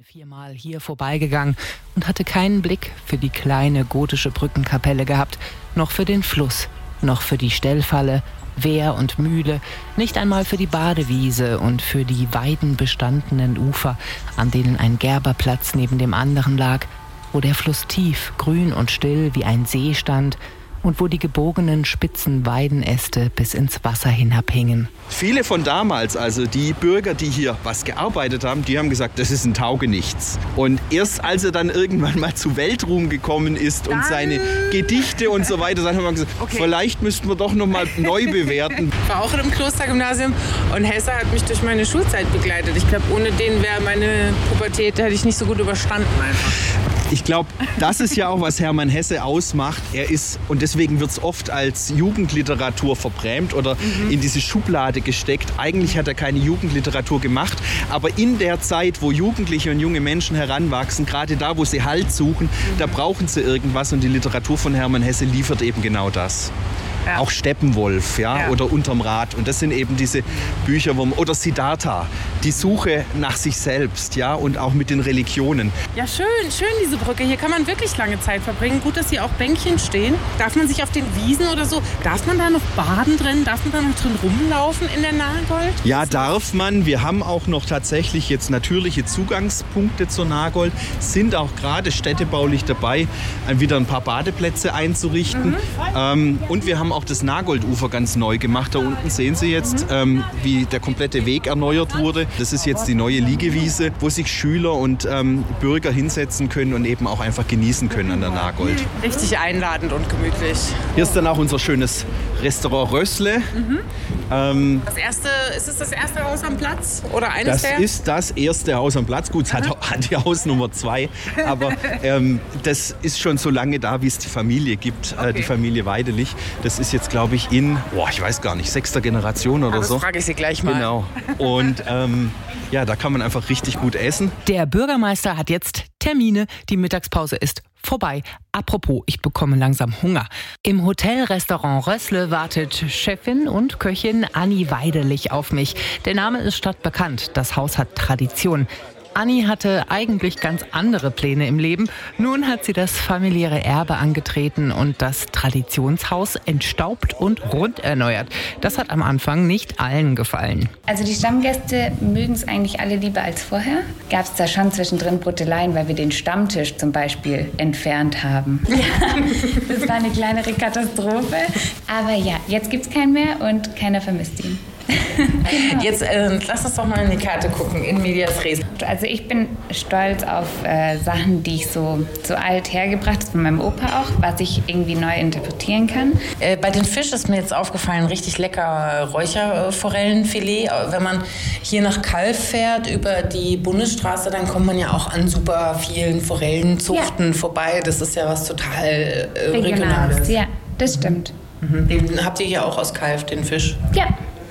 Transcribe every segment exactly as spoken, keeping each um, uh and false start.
viermal hier vorbeigegangen und hatte keinen Blick für die kleine gotische Brückenkapelle gehabt, noch für den Fluss, noch für die Stellfalle, Wehr und Mühle, nicht einmal für die Badewiese und für die weidenbestandenen Ufer, an denen ein Gerberplatz neben dem anderen lag, wo der Fluss tief, grün und still wie ein See stand und wo die gebogenen spitzen Weidenäste bis ins Wasser hinabhingen. Viele von damals, also die Bürger, die hier was gearbeitet haben, die haben gesagt, das ist ein Taugenichts. Und erst als er dann irgendwann mal zu Weltruhm gekommen ist und dann seine Gedichte und so weiter, dann haben wir gesagt, okay, vielleicht müssten wir doch noch mal neu bewerten. Ich war auch im Klostergymnasium und Hesse hat mich durch meine Schulzeit begleitet. Ich glaube, ohne den wäre meine Pubertät, hätte ich nicht so gut überstanden einfach. Ich glaube, das ist ja auch, was Hermann Hesse ausmacht. Er ist, und deswegen wird es oft als Jugendliteratur verbrämt oder mhm. in diese Schublade gesteckt. Eigentlich hat er keine Jugendliteratur gemacht, aber in der Zeit, wo Jugendliche und junge Menschen heranwachsen, gerade da, wo sie Halt suchen, mhm. da brauchen sie irgendwas und die Literatur von Hermann Hesse liefert eben genau das. Ja. Auch Steppenwolf, ja, ja, oder Unterm Rad. Und das sind eben diese Bücher, wo man, oder Siddhartha, die Suche nach sich selbst, ja, und auch mit den Religionen. Ja, schön, schön diese Brücke. Hier kann man wirklich lange Zeit verbringen. Gut, dass hier auch Bänkchen stehen. Darf man sich auf den Wiesen oder so, darf man da noch baden drin? Darf man da noch drin rumlaufen in der Nagold? Ja, darf man. Wir haben auch noch tatsächlich jetzt natürliche Zugangspunkte zur Nagold, sind auch gerade städtebaulich dabei, wieder ein paar Badeplätze einzurichten. Mhm. Ähm, und wir haben auch das Nagoldufer ganz neu gemacht. Da unten sehen Sie jetzt, ähm, wie der komplette Weg erneuert wurde. Das ist jetzt die neue Liegewiese, wo sich Schüler und ähm, Bürger hinsetzen können und eben auch einfach genießen können an der Nagold. Richtig einladend und gemütlich. Hier ist dann auch unser schönes Restaurant Rössle. Mhm. Ähm, das erste, ist es das erste Haus am Platz? Oder eines das der? ist das erste Haus am Platz. Gut, es hat, hat die Haus Nummer zwei. Aber ähm, das ist schon so lange da, wie es die Familie gibt. Okay. Äh, die Familie Weidelich. Das ist jetzt, glaube ich, in, boah, ich weiß gar nicht, sechster Generation oder Aber so. Das frage ich Sie gleich mal. Genau. Und ähm, ja, da kann man einfach richtig gut essen. Der Bürgermeister hat jetzt Termine. Die Mittagspause ist vorbei. Apropos, ich bekomme langsam Hunger. Im Hotelrestaurant Rössle wartet Chefin und Köchin Anni Weidelich auf mich. Der Name ist stadtbekannt. Das Haus hat Tradition. Anni hatte eigentlich ganz andere Pläne im Leben. Nun hat sie das familiäre Erbe angetreten und das Traditionshaus entstaubt und rund erneuert. Das hat am Anfang nicht allen gefallen. Also die Stammgäste mögen es eigentlich alle lieber als vorher. Gab es da schon zwischendrin Brutteleien, weil wir den Stammtisch zum Beispiel entfernt haben. Ja, das war eine kleinere Katastrophe. Aber ja, jetzt gibt es keinen mehr und keiner vermisst ihn. Genau. Jetzt äh, lass uns doch mal in die Karte gucken, in medias res. Also ich bin stolz auf äh, Sachen, die ich so, so alt hergebracht habe, von meinem Opa auch, was ich irgendwie neu interpretieren kann. Äh, bei den Fisch ist mir jetzt aufgefallen, richtig lecker Räucherforellenfilet. Wenn man hier nach Calw fährt über die Bundesstraße, dann kommt man ja auch an super vielen Forellenzuchten ja. vorbei. Das ist ja was total äh, Regionales. Ja, das stimmt. Mhm. Den habt ihr hier auch aus Calw, den Fisch? Ja.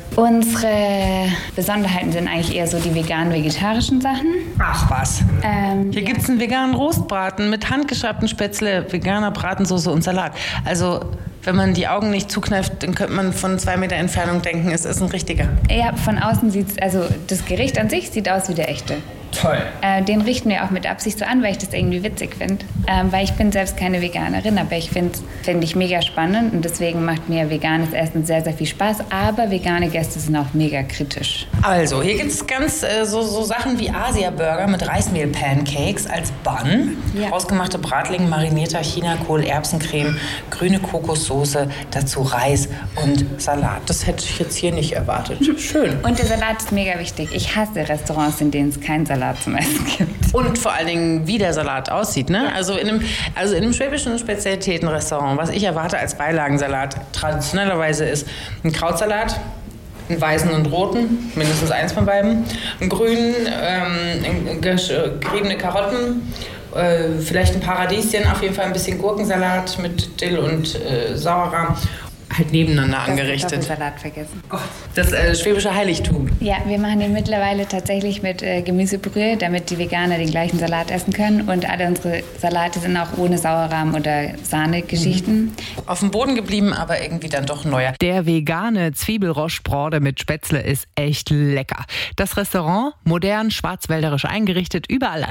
Unsere Besonderheiten sind eigentlich eher so die vegan-vegetarischen Sachen. Ach was. Ähm, Hier ja. gibt es einen veganen Rostbraten mit handgeschabten Spätzle, veganer Bratensoße und Salat. Also wenn man die Augen nicht zukneift, dann könnte man von zwei Meter Entfernung denken, es ist ein richtiger. Ja, von außen sieht es, also das Gericht an sich sieht aus wie der echte. Toll. Äh, den richten wir auch mit Absicht so an, weil ich das irgendwie witzig finde. Ähm, weil ich bin selbst keine Veganerin, aber ich finde find ich mega spannend und deswegen macht mir veganes Essen sehr, sehr viel Spaß. Aber vegane Gäste sind auch mega kritisch. Also, hier gibt es ganz äh, so, so Sachen wie Asia-Burger mit Reismehl-Pancakes als Bun, ja. ausgemachte Bratlinge, marinierter Chinakohl, Erbsencreme, grüne Kokossoße, dazu Reis und Salat. Das hätte ich jetzt hier nicht erwartet. Schön. Und der Salat ist mega wichtig. Ich hasse Restaurants, in denen es keinen Salat zum Essen gibt. Und vor allen Dingen, wie der Salat aussieht. Ne? Also, in einem, also in einem schwäbischen Spezialitätenrestaurant, was ich erwarte als Beilagensalat, traditionellerweise ist ein Krautsalat, einen weißen und roten, mindestens eins von beiden, einen grünen, ähm, geriebene Karotten, äh, vielleicht ein paar Radieschen, auf jeden Fall ein bisschen Gurkensalat mit Dill und äh, Sauerrahm. Halt nebeneinander angerichtet. Ich habe den Salat vergessen. Oh, das äh, schwäbische Heiligtum. Ja, wir machen den mittlerweile tatsächlich mit äh, Gemüsebrühe, damit die Veganer den gleichen Salat essen können. Und alle unsere Salate sind auch ohne Sauerrahm oder Sahnegeschichten. Mhm. Auf dem Boden geblieben, aber irgendwie dann doch neuer. Der vegane Zwiebelroche-Brode mit Spätzle ist echt lecker. Das Restaurant, modern, schwarzwälderisch eingerichtet, überall